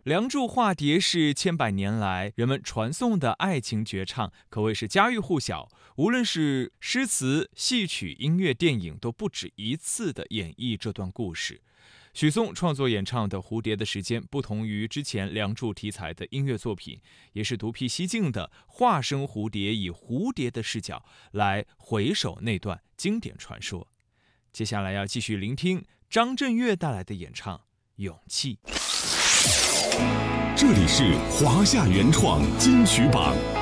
梁祝化蝶是千百年来人们传颂的爱情绝唱，可谓是家喻户晓。无论是诗词、戏曲、音乐、电影，都不止一次地演绎这段故事。许嵩创作演唱的《蝴蝶的时间》不同于之前梁祝题材的音乐作品，也是独辟蹊径的化身蝴蝶，以蝴蝶的视角来回首那段经典传说。接下来要继续聆听张震岳带来的演唱《勇气》。 这里是华夏原创金曲榜。